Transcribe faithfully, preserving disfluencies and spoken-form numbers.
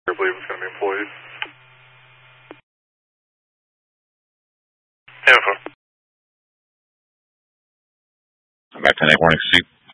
I believe it's going to be employees. Info. I'm back to Night Warning Street.